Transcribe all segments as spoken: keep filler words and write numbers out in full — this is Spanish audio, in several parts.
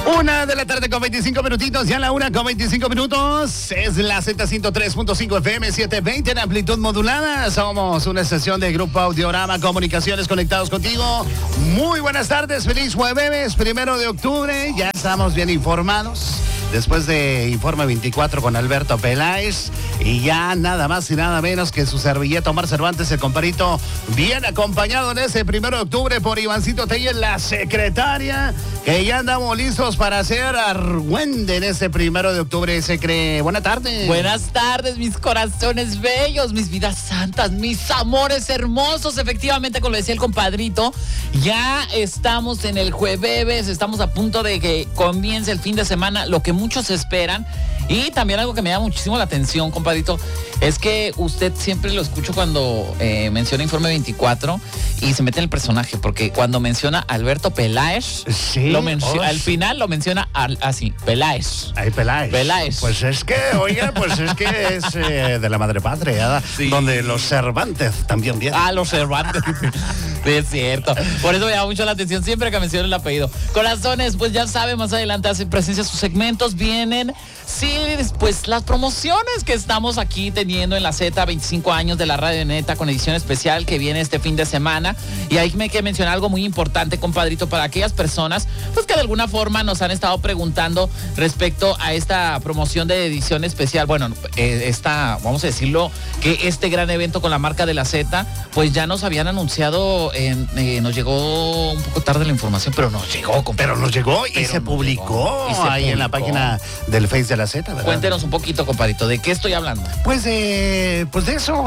Una de la tarde con veinticinco minutitos, ya la una con veinticinco minutos. Es la Z ciento tres punto cinco F M setecientos veinte en amplitud modulada. Somos una estación de Grupo Audiorama Comunicaciones, conectados contigo. Muy buenas tardes, feliz jueves, primero de octubre. Ya estamos bien informados. Después de Informe veinticuatro con Alberto Peláez. Y ya nada más y nada menos que su servilleta Omar Cervantes, el comparito, bien acompañado en ese primero de octubre por Ivancito Telles, la secretaria, que ya andamos listos para hacer argüende en ese primero de octubre. Se cree. Buenas tardes. Buenas tardes, mis corazones bellos, mis vidas santas, mis amores hermosos. Efectivamente, como lo decía el compadrito, ya estamos en el jueves, estamos a punto de que comience el fin de semana, lo que muchos esperan. Y también algo que me da muchísimo la atención, compadrito, es que usted siempre lo escucho cuando eh, menciona Informe veinticuatro y se mete en el personaje, porque cuando menciona Alberto Peláez, sí, lo mencio- oh, al final lo menciona al, así, Peláez. Ay, Peláez. Peláez. Pues es que, oiga, pues es que es eh, de la madre patria, sí, donde los Cervantes también vienen. Ah, los Cervantes. Sí, es cierto. Por eso me llama mucho la atención siempre que menciona el apellido. Corazones, pues ya saben, más adelante hace presencia sus segmentos. Vienen, sí, pues las promociones que estamos aquí teniendo en la Z, veinticinco años de la Radio Neta con edición especial que viene este fin de semana. Y ahí me hay que mencionar algo muy importante, compadrito, para aquellas personas pues que de alguna forma nos han estado preguntando respecto a esta promoción de edición especial. Bueno, eh, esta, vamos a decirlo, que este gran evento con la marca de la Z, pues ya nos habían anunciado. Eh, eh, nos llegó un poco tarde la información, pero nos llegó, compadre. Pero nos llegó y Pero se nos publicó llegó, y se ahí publicó en la página del Face de la Z, ¿verdad? Cuéntenos un poquito, compadrito, ¿de qué estoy hablando? Pues de, pues de eso.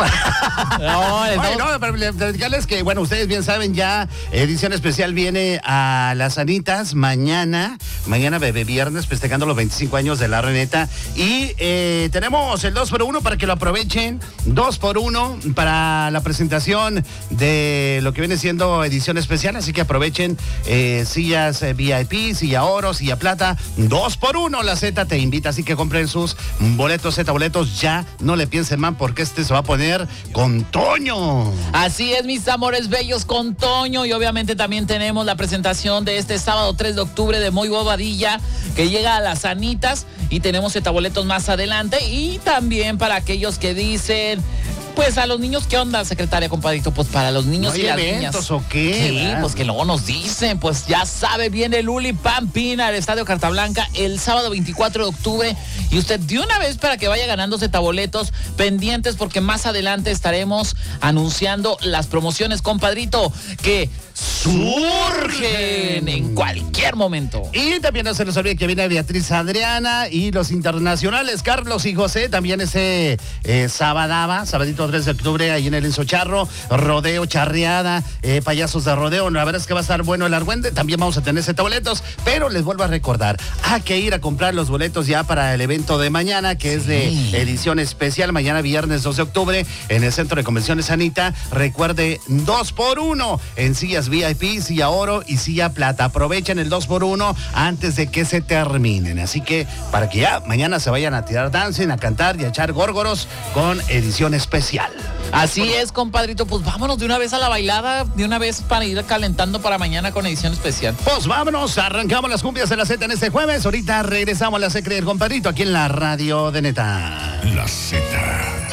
No, Oye, estamos... no, pero le- platicarles que, bueno, ustedes bien saben, ya edición especial viene a Las Anitas mañana, mañana bebé viernes, festejando los veinticinco años de la Reneta. Y eh, tenemos el dos por uno para que lo aprovechen, dos por uno para la presentación de lo que viene siendo edición especial, así que aprovechen eh, sillas eh, V I P, silla oro, silla plata, dos por uno. La Z te invita, así que compren sus boletos, Z boletos, ya no le piensen más porque este se va a poner con Toño. Así es, mis amores bellos, con Toño. Y obviamente también tenemos la presentación de este sábado tres de octubre de Muy Bobadilla, que llega a Las Anitas. Y tenemos boletos más adelante. Y también para aquellos que dicen... Pues a los niños, ¿qué onda, secretaria, compadrito? Pues para los niños ¿No hay y las eventos niñas. o qué? Sí, ¿verdad? pues que luego nos dicen, pues ya sabe, viene el Uli Pampina al Estadio Cartablanca el sábado veinticuatro de octubre. Y usted de una vez para que vaya ganándose taboletos pendientes, porque más adelante estaremos anunciando las promociones, compadrito, que surgen en cualquier momento. Y también no se nos olvide que viene Beatriz Adriana y los internacionales Carlos y José, también ese eh, sabadaba, sabadito tres de octubre, ahí en el Enzo Charro, rodeo, charreada, eh, payasos de rodeo. La verdad es que va a estar bueno el argüende, también vamos a tener siete boletos, pero les vuelvo a recordar, hay que ir a comprar los boletos ya para el evento de mañana, que es de Sí. edición especial, mañana viernes dos de octubre, en el Centro de Convenciones Anita. Recuerde, dos por uno en sillas V I P, silla oro y silla plata. Aprovechen el dos por uno antes de que se terminen. Así que para que ya mañana se vayan a tirar dancing, a cantar y a echar górgoros con edición especial. Así es, compadrito, pues vámonos de una vez a la bailada, de una vez para ir calentando para mañana con edición especial. Pues vámonos, arrancamos las cumbias de la Z en este jueves. Ahorita regresamos a la secre del compadrito aquí en la Radio de Neta. La Z.